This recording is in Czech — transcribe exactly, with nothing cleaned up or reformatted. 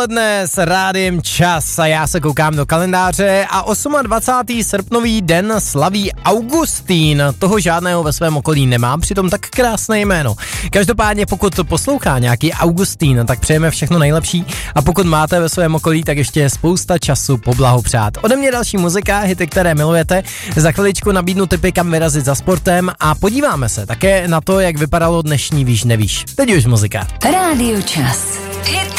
Dnes s Rádiem Čas a já se koukám do kalendáře a dvacátého osmého srpnový den slaví Augustín. Toho žádného ve svém okolí nemám, přitom tak krásné jméno. Každopádně pokud to poslouchá nějaký Augustín, tak přejeme všechno nejlepší a pokud máte ve svém okolí, tak ještě je spousta času poblahopřát. Ode mě další muzika, hity, které milujete. Za chviličku nabídnu tipy, kam vyrazit za sportem a podíváme se také na to, jak vypadalo dnešní Víš nevíš. Teď už muzika. Rádio Čas. Hity